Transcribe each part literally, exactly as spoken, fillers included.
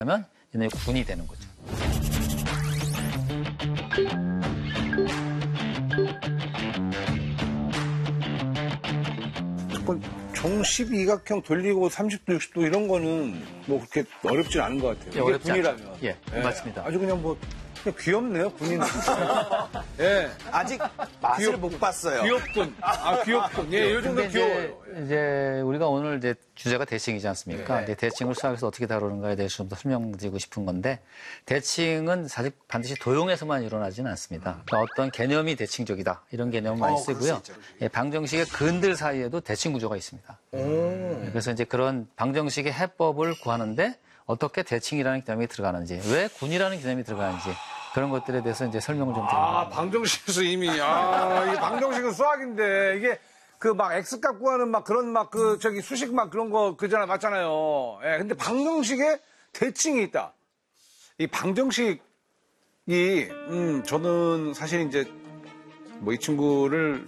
하면 얘네 군이 되는 거죠. 정 십이 각형 돌리고 삼십 도, 육십 도 이런 거는 뭐 그렇게 어렵진 않은 것 같아요. 예, 어렵지 군이라면. 않죠. 예, 예, 맞습니다. 아주 그냥 뭐 그냥 귀엽네요, 군인은. 예. 아직 맛을 귀엽, 못 봤어요. 귀엽군. 아, 귀엽군. 예, 이 정도 귀여워요. 이제, 이제 우리가 오늘 이제 주제가 대칭이지 않습니까? 네. 이제 대칭을 수학에서 어떻게 다루는가에 대해서 좀 더 설명드리고 싶은 건데, 대칭은 사실 반드시 도형에서만 일어나지는 않습니다. 그러니까 어떤 개념이 대칭적이다 이런 개념을 많이 어, 쓰고요. 예, 방정식의 근들 사이에도 대칭 구조가 있습니다. 예, 그래서 이제 그런 방정식의 해법을 구하는데 어떻게 대칭이라는 개념이 들어가는지, 왜 군이라는 개념이 들어가는지. 그런 것들에 대해서 이제 설명을 좀 드립니다. 아, 방정식에서 이미, 아, 이게 방정식은 수학인데, 이게 그 막 X값 구하는 막 그런 막 그 저기 수식 막 그런 거 그잖아, 맞잖아요. 예, 근데 방정식에 대칭이 있다. 이 방정식이, 음, 저는 사실 이제 뭐 이 친구를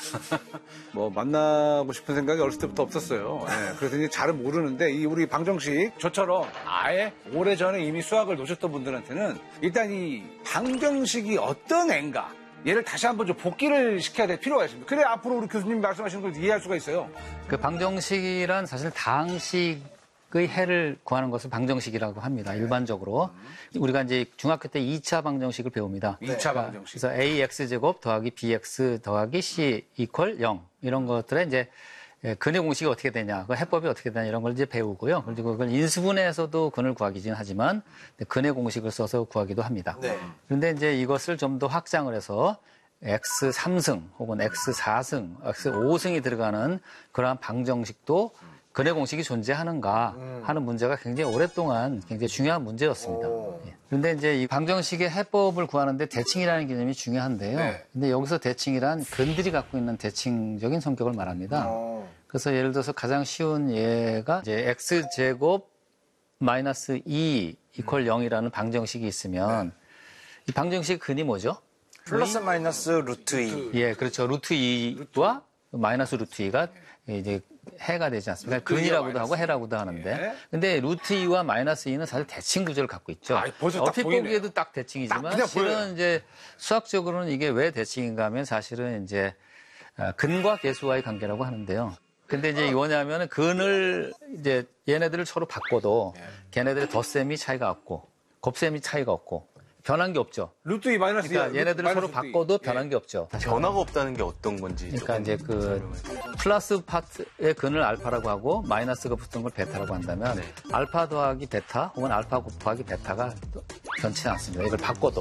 뭐 만나고 싶은 생각이 어렸을 때부터 없었어요. 예, 그래서 이제 잘은 모르는데 이 우리 방정식 저처럼 아예 오래전에 이미 수학을 놓으셨던 분들한테는 일단 이 방정식이 어떤 애인가 얘를 다시 한번 좀 복기를 시켜야 될 필요가 있습니다. 그래 앞으로 우리 교수님이 말씀하시는 걸 이해할 수가 있어요. 그 방정식이란 사실 다항식의 해를 구하는 것을 방정식이라고 합니다. 일반적으로. 우리가 이제 중학교 때 이 차 방정식을 배웁니다. 이 차 방정식. 그래서 ax제곱 더하기 bx 더하기 c 이퀄 영 이런 것들의 이제 근의 공식이 어떻게 되냐, 그 해법이 어떻게 되냐 이런 걸 이제 배우고요. 그리고 그걸 인수분해에서도 근을 구하기는 하지만 근의 공식을 써서 구하기도 합니다. 네. 그런데 이제 이것을 좀 더 확장을 해서 엑스 삼 승 혹은 엑스 사 승, 엑스 오 승이 들어가는 그러한 방정식도 근의 공식이 존재하는가 하는 문제가 굉장히 오랫동안 굉장히 중요한 문제였습니다. 예. 그런데 이제 이 방정식의 해법을 구하는데 대칭이라는 개념이 중요한데요. 네. 근데 여기서 대칭이란 근들이 갖고 있는 대칭적인 성격을 말합니다. 어. 그래서 예를 들어서 가장 쉬운 예가 이제 x제곱 마이너스 이 이퀄 영이라는 방정식이 있으면 이 방정식 근이 뭐죠? 플러스 마이너스 루트 이. 예, 그렇죠. 루트 이와 마이너스 루트 이가 이제 해가 되지 않습니까? 근이라고도 하고 해라고도 하는데. 예. 근데 루트 이와 마이너스 이는 사실 대칭 구조를 갖고 있죠. 아, 벌써 딱 얼핏 보이네요. 보기에도 딱 대칭이지만 딱 그냥 실은 보여요. 이제 수학적으로는 이게 왜 대칭인가 하면 사실은 이제 근과 계수와의 관계라고 하는데요. 근데 이제 뭐냐면은 근을 이제 얘네들을 서로 바꿔도 걔네들의 덧셈이 차이가 없고 곱셈이 차이가 없고 변한 게 없죠. 루트 이 마이너스 그러니까 이, 얘네들을 마이너스 서로 루트 이. 바꿔도 예. 변한 게 없죠. 변화가 없다는 게 어떤 건지. 그러니까 조금 이제 그 설명해 주세요. 플러스 파트의 근을 알파라고 하고 마이너스가 붙은 걸 베타라고 한다면 네. 알파 더하기 베타 혹은 알파 곱하기 베타가 변치 않습니다. 이걸 바꿔도.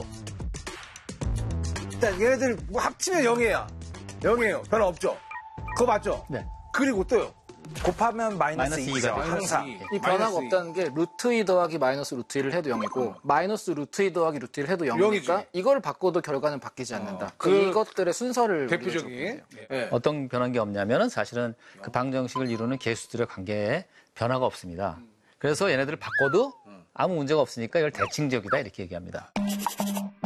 일단 얘네들 뭐 합치면 영이에요. 영이에요. 변화 없죠. 그거 맞죠? 네. 그리고 또요. 곱하면 마이너스 마이너스 이죠. 이가 되죠. 항상. 이 변화가 없다는 게 루트 이 더하기 마이너스 루트 이를 해도 영이고 마이너스 루트 이 더하기 루트 이를 해도 영이니까 영이지. 이걸 바꿔도 결과는 바뀌지 않는다. 그 그 이것들의 순서를 대표적인. 우리가 좀 보세요. 예. 어떤 변한 게 없냐면은 사실은 그 방정식을 이루는 개수들의 관계에 변화가 없습니다. 그래서 얘네들을 바꿔도 아무 문제가 없으니까 이걸 대칭적이다 이렇게 얘기합니다.